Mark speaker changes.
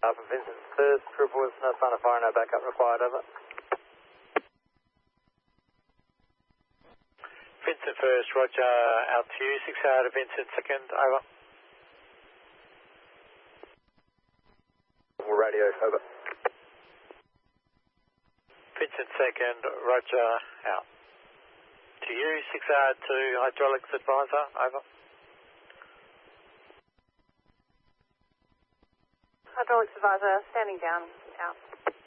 Speaker 1: Alpha Vincent first, triple with no sign of fire, no backup required, over.
Speaker 2: Vincent first, roger, out to you, 6 hour to Vincent second, over.
Speaker 1: Radio, over.
Speaker 2: Vincent second, roger, out. To you, 6 hour to hydraulics advisor, over.
Speaker 3: Hydraulics advisor, standing down, out.